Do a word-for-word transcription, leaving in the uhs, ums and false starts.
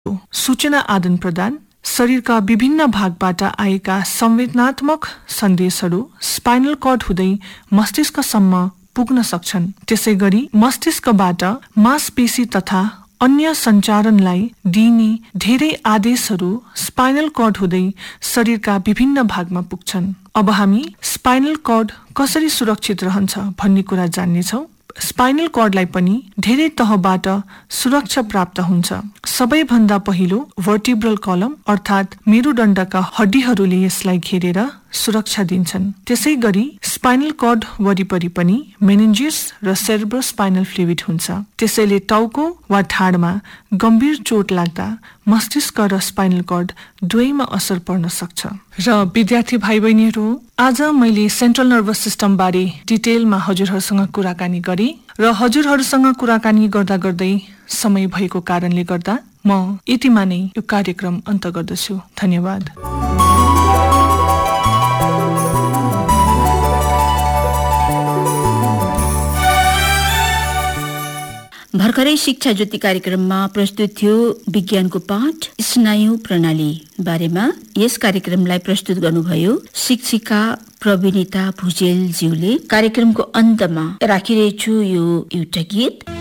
सूचना आदान प्रदान, शरीरका विभिन्न भागबाट आएका संवेदनात्मक सन्देशहरू स्पाइनल कर्ड हुँदै मस्तिष्कसम्म पुग्न सक्छन्। त्यसै गरी मस्तिष्कबाट मांसपेशी तथा अन्य सञ्चारणलाई दिइने धेरै आदेशहरू स्पाइनल कर्ड हुँदै शरीरका विभिन्न भागमा पुग्छन्। अब हामी स्पाइनल कर्ड कसरी सुरक्षित रहन्छ भन्ने कुरा जान्नेछौँ। स्पाइनल कर्डलाई पनि धेरै तहबाट सुरक्षा प्राप्त हुन्छ। सबैभन्दा पहिलो भर्टिब्रल कलम अर्थात् मेरुदण्डका हड्डीहरूले यसलाई घेरेर सुरक्षा दिन्छन्। त्यसै गरी स्पाइनल कर्ड वरिपरि पनि मेनिन्जिस र सेरेब्रोस्पाइनल फ्लुइड हुन्छ। त्यसैले टाउको वा ढाडमा गम्भीर चोट लाग्दा मस्तिष्क र स्पाइनल कर्ड दुवैमा असर पर्न सक्छ। र विद्यार्थी भाइ बहिनीहरू, आज मैले सेन्ट्रल नर्भस सिस्टम बारे डिटेलमा हजुरहरूसँग कुराकानी गरेँ र हजुरहरूसँग कुराकानी गर्दा गर्दै समय भएको कारणले गर्दा म यतिमा नै यो कार्यक्रम अन्त गर्दछु। धन्यवाद। भर्खरै शिक्षा ज्योति कार्यक्रममा प्रस्तुत थियो विज्ञानको पाठ स्नायु प्रणाली बारेमा। यस कार्यक्रमलाई प्रस्तुत गर्नुभयो शिक्षिका प्रवीणिता भुजेलज्यूले। कार्यक्रमको अन्तमा राखिरहेछु यो एउटा गीत।